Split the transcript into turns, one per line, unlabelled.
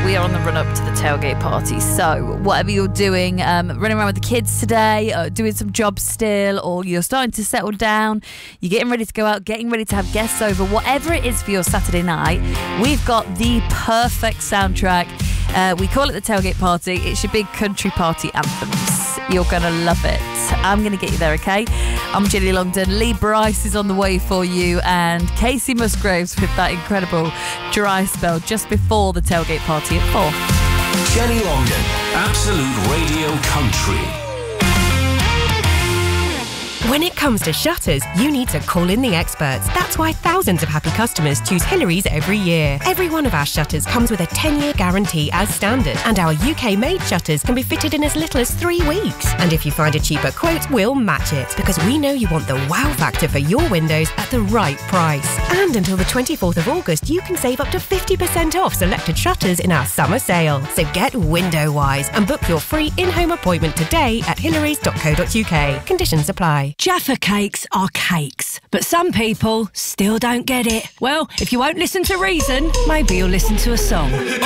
we are on the run-up to the tailgate party. So whatever you're doing, running around with the kids today, doing some jobs still, or you're starting to settle down, you're getting ready to go out, getting ready to have guests over, whatever it is for your Saturday night, we've got the perfect soundtrack. We call it the tailgate party. It's your big country party anthems. You're going to love it. I'm going to get you there, okay? I'm Jenny Longdon. Lee Bryce is on the way for you, and Casey Musgraves with that incredible dry spell just before the tailgate party at 4.
Jenny Longdon, Absolute Radio Country.
When it comes to shutters, you need to call in the experts. That's why thousands of happy customers choose Hillary's every year. Every one of our shutters comes with a 10-year guarantee as standard, and our UK-made shutters can be fitted in as little as 3 weeks. And if you find a cheaper quote, we'll match it, because we know you want the wow factor for your windows at the right price. And until the 24th of August, you can save up to 50% off selected shutters in our summer sale. So get window-wise and book your free in-home appointment today at hillarys.co.uk. Conditions apply.
Jaffa cakes are cakes, but some people still don't get it. Well, if you won't listen to reason, maybe you'll listen to a song.